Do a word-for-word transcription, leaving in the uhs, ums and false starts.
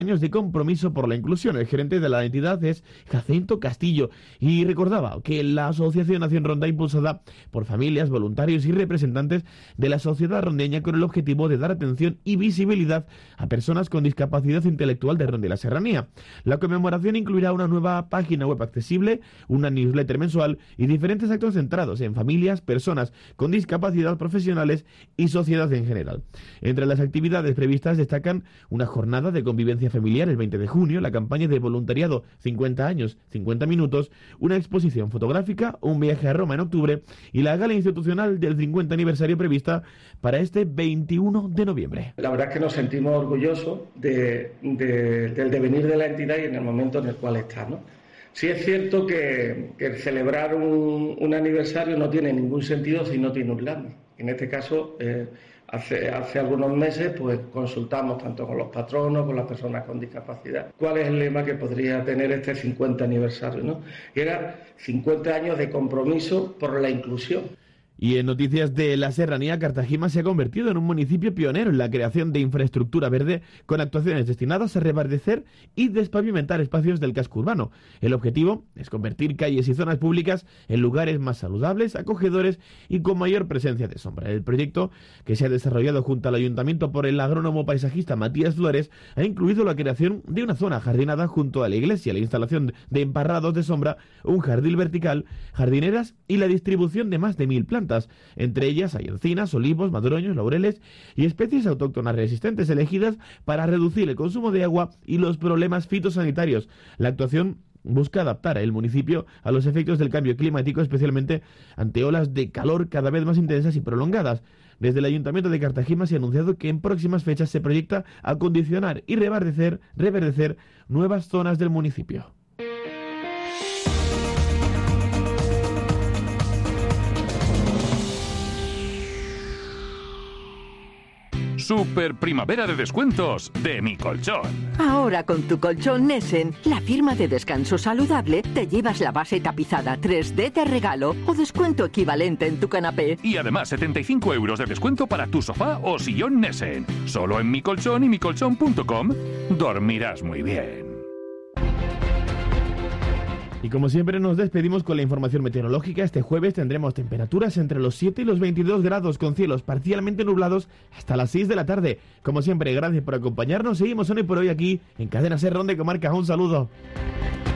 años de compromiso por la inclusión. El gerente de la entidad es Jacinto Castillo y recordaba que la Asociación Nación Ronda, impulsada por familias, voluntarios y representantes de la sociedad rondeña, con el objetivo de dar atención y visibilidad a personas con discapacidad intelectual de Ronda y la Serranía. La conmemoración incluirá una nueva página web accesible, una newsletter mensual y diferentes actos centrados en familias, personas con discapacidad, profesionales y sociedad en general. Entre las actividades previstas destacan una jornada de convivencia familiar el veinte de junio, la campaña de voluntariado cincuenta años, cincuenta minutos, una exposición fotográfica, un viaje a Roma en octubre y la gala institucional del cincuenta aniversario prevista para este veintiuno de noviembre. La verdad es que nos sentimos orgullosos de, de, del devenir de la entidad y en el momento en el cual está, ¿no? Sí es cierto que, que celebrar un, un aniversario no tiene ningún sentido si no tiene un lema. En este caso, eh, hace, hace algunos meses pues consultamos tanto con los patronos, con las personas con discapacidad, cuál es el lema que podría tener este cincuenta aniversario, ¿no? Y era cincuenta años de compromiso por la inclusión. Y en noticias de la Serranía, Cartagena se ha convertido en un municipio pionero en la creación de infraestructura verde con actuaciones destinadas a reverdecer y despavimentar espacios del casco urbano. El objetivo es convertir calles y zonas públicas en lugares más saludables, acogedores y con mayor presencia de sombra. El proyecto, que se ha desarrollado junto al Ayuntamiento por el agrónomo paisajista Matías Flores, ha incluido la creación de una zona jardinada junto a la iglesia, la instalación de emparrados de sombra, un jardín vertical, jardineras y la distribución de más de mil plantas. Entre ellas hay encinas, olivos, madroños, laureles y especies autóctonas resistentes elegidas para reducir el consumo de agua y los problemas fitosanitarios. La actuación busca adaptar el municipio a los efectos del cambio climático, especialmente ante olas de calor cada vez más intensas y prolongadas. Desde el Ayuntamiento de Cartagena se ha anunciado que en próximas fechas se proyecta acondicionar y reverdecer, reverdecer nuevas zonas del municipio. Super primavera de descuentos de Mi Colchón. Ahora con tu colchón Nessen, la firma de descanso saludable, te llevas la base tapizada tres D de regalo o descuento equivalente en tu canapé. Y además setenta y cinco euros de descuento para tu sofá o sillón Nessen. Solo en Mi Colchón y mi colchón punto com. Dormirás muy bien. Y como siempre nos despedimos con la información meteorológica. Este jueves tendremos temperaturas entre los siete y los veintidós grados con cielos parcialmente nublados hasta las seis de la tarde. Como siempre, gracias por acompañarnos. Seguimos hoy por hoy aquí en Cadena Ser Ronda y Comarca. Un saludo.